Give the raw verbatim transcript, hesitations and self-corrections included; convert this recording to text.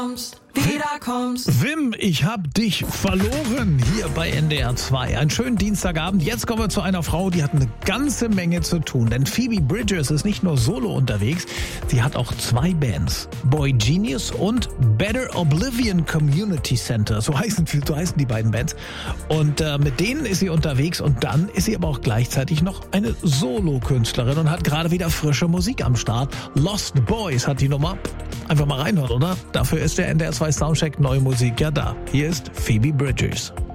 wieder kommst. Wim, ich hab dich verloren hier bei N D R zwei. Einen schönen Dienstagabend. Jetzt kommen wir zu einer Frau, die hat eine ganze Menge zu tun. Denn Phoebe Bridgers ist nicht nur solo unterwegs, sie hat auch zwei Bands. Boy Genius und Better Oblivion Community Center. So heißen, so heißen die beiden Bands. Und äh, mit denen ist sie unterwegs und dann ist sie aber auch gleichzeitig noch eine Solo-Künstlerin und hat gerade wieder frische Musik am Start. Lost Boys hat die Nummer. Einfach mal reinhören, oder? Dafür ist der N D R zwei Soundcheck Neue Musik ja da. Hier ist Phoebe Bridgers.